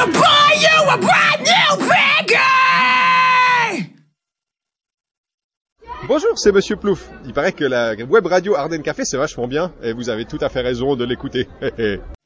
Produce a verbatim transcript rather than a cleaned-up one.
gonna buy you a brand new piggy! Bonjour, c'est Monsieur Plouf. Il paraît que la web radio Ardennes Café, c'est vachement bien, et vous avez tout à fait raison de l'écouter.